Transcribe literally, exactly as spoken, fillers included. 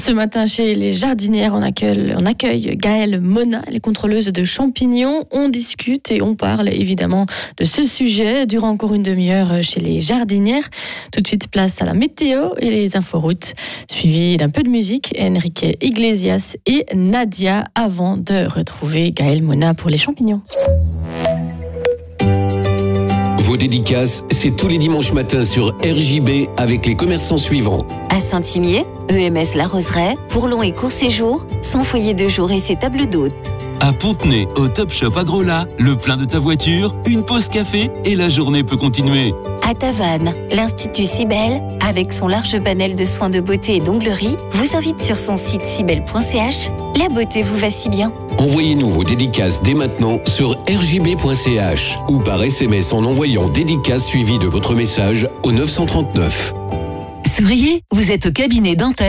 Ce matin, chez les jardinières, on accueille, on accueille Gaëlle Mona, les contrôleuses de champignons. On discute et on parle évidemment de ce sujet durant encore une demi-heure chez les jardinières. Tout de suite, place à la météo et les inforoutes, suivi d'un peu de musique, Enrique Iglesias et Nadia, avant de retrouver Gaëlle Mona pour les champignons. Vos dédicaces, c'est tous les dimanches matins sur R J B avec les commerçants suivants. À Saint-Imier, E M S La Roseraie, pour long et court séjour, son foyer de jour et ses tables d'hôtes. À Pontenay, au Top Shop Agrola, le plein de ta voiture, une pause café et la journée peut continuer. À Tavannes, l'Institut Cybelle, avec son large panel de soins de beauté et d'onglerie, vous invite sur son site cybelle point c h. La beauté vous va si bien. Envoyez-nous vos dédicaces dès maintenant sur r j b point c h ou par S M S en envoyant dédicace suivi de votre message au neuf cent trente-neuf. Souriez, vous êtes au cabinet dentaire